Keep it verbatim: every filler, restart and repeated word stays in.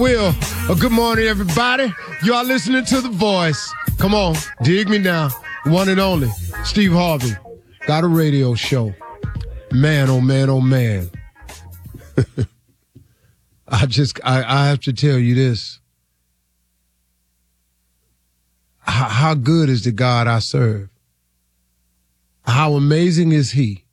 Will, uh, good morning, everybody. You are listening to The Voice. Come on, dig me now. One and only, Steve Harvey. Got a radio show. Man, oh man, oh man. I just, I, I have to tell you this. How, how good is the God I serve? How amazing is he